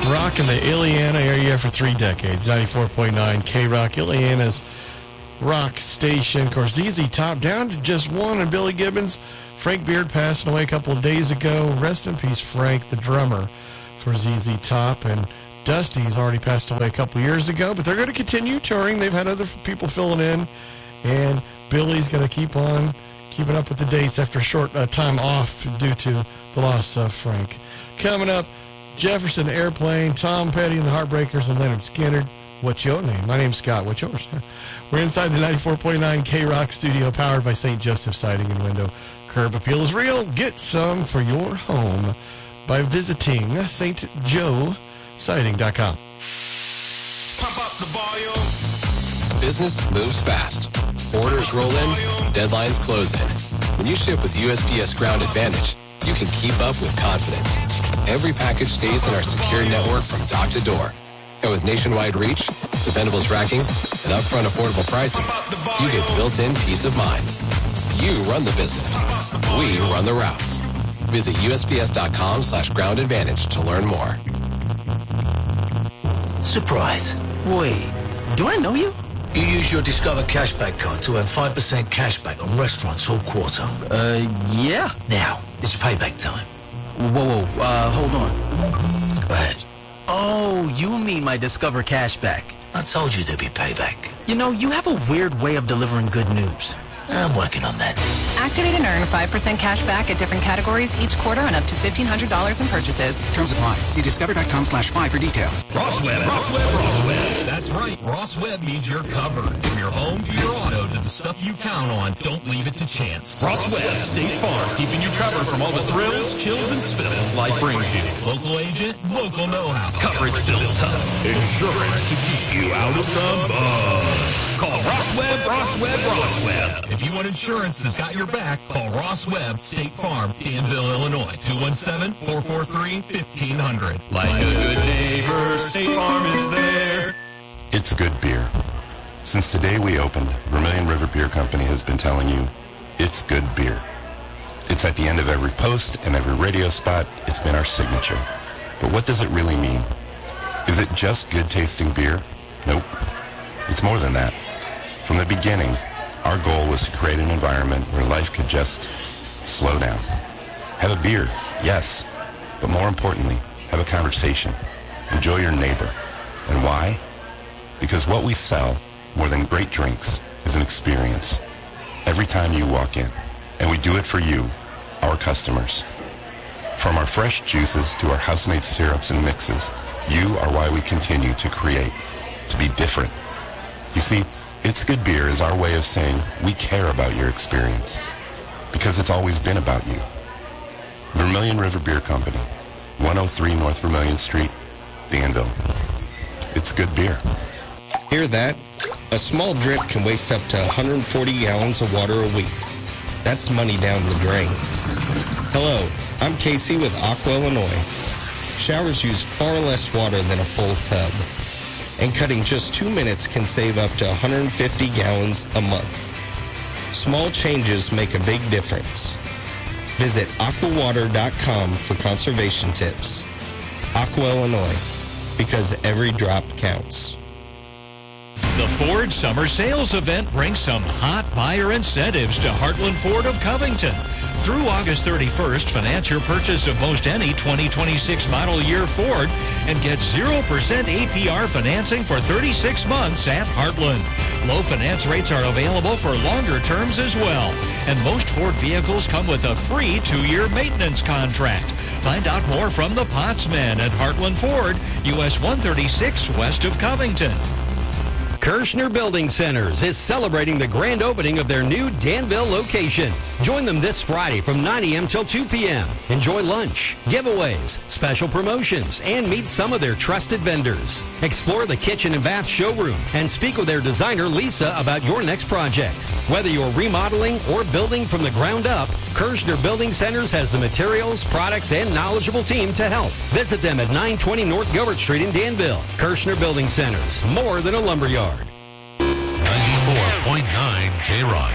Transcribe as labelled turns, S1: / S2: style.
S1: Rocking the Ileana area for 3 decades. 94.9 K-Rock, Ileana's rock station. Of course, ZZ Top down to just one, and Billy Gibbons. Frank Beard passing away a couple of days ago. Rest in peace, Frank, the drummer for ZZ Top. And Dusty's already passed away a couple of years ago, but they're going to continue touring. They've had other people filling in, and Billy's going to keep on keeping up with the dates after a short time off due to the loss of Frank. Coming up, Jefferson Airplane, Tom Petty and the Heartbreakers, and Leonard Skinner. What's your name? My name's Scott. What's yours? We're inside the 94.9 K-Rock studio, powered by St. Joseph Siding and Window. Curb appeal is real. Get some for your home by visiting stjoesiding.com.
S2: Pump up the volume.
S3: Business moves fast. Orders roll in, deadlines close in. When you ship with USPS Ground Advantage, you can keep up with confidence. Every package stays in our secure network from dock to door. And with nationwide reach, dependable tracking, and upfront affordable pricing, you get built-in peace of mind. You run the business. We run the routes. Visit USPS.com/Ground Advantage to learn more.
S4: Surprise. Wait, do I know you? You use your Discover Cashback card to earn 5% cashback on restaurants all quarter.
S5: Yeah.
S4: Now, it's payback time.
S5: Whoa, hold on.
S4: Go ahead.
S5: Oh, you mean my Discover Cashback.
S4: I told you there'd be payback.
S5: You know, you have a weird way of delivering good news.
S4: I'm working on that.
S6: Activate and earn 5% cash back at different categories each quarter on up to $1,500 in purchases.
S7: Terms apply. See discover.com/5 for details.
S2: Rossweb. That's right. Rossweb means you're covered. From your home to your auto to the stuff you count on, don't leave it to chance. Rossweb, State Farm, keeping you covered from all the thrills, chills, and spills life brings you. Local agent, local know-how. Coverage built tough. Insurance to keep you out of the mud. Call Rossweb. If you want insurance that's got your back, call Ross Webb, State Farm, Danville, Illinois, 217-443-1500. Like a good neighbor, State Farm is there.
S8: It's good beer. Since the day we opened, Vermilion River Beer Company has been telling you, it's good beer. It's at the end of every post and every radio spot. It's been our signature. But what does it really mean? Is it just good tasting beer? Nope. It's more than that. From the beginning, our goal was to create an environment where life could just slow down. Have a beer, yes, but more importantly, have a conversation. Enjoy your neighbor. And why? Because what we sell, more than great drinks, is an experience. Every time you walk in. And we do it for you, our customers. From our fresh juices to our house-made syrups and mixes, you are why we continue to create, to be different. You see, It's Good Beer is our way of saying we care about your experience because it's always been about you. Vermilion River Beer Company, 103 North Vermilion Street, Danville. It's good beer.
S9: Hear that? A small drip can waste up to 140 gallons of water a week. That's money down the drain. Hello, I'm Casey with Aqua, Illinois. Showers use far less water than a full tub. And cutting just 2 minutes can save up to 150 gallons a month. Small changes make a big difference. Visit aquawater.com for conservation tips. Aqua, Illinois, because every drop counts.
S10: The Ford Summer Sales Event brings some hot buyer incentives to Heartland Ford of Covington. Through August 31st, finance your purchase of most any 2026 model year Ford and get 0% APR financing for 36 months at Heartland. Low finance rates are available for longer terms as well. And most Ford vehicles come with a free 2-year maintenance contract. Find out more from the Pottsmen at Heartland Ford, US 136 west of Covington.
S11: Kirshner Building Centers is celebrating the grand opening of their new Danville location. Join them this Friday from 9 a.m. till 2 p.m. Enjoy lunch, giveaways, special promotions, and meet some of their trusted vendors. Explore the kitchen and bath showroom and speak with their designer, Lisa, about your next project. Whether you're remodeling or building from the ground up, Kirshner Building Centers has the materials, products, and knowledgeable team to help. Visit them at 920 North Gilbert Street in Danville. Kirshner Building Centers, more than a lumberyard.
S12: 94.9 K-Rock.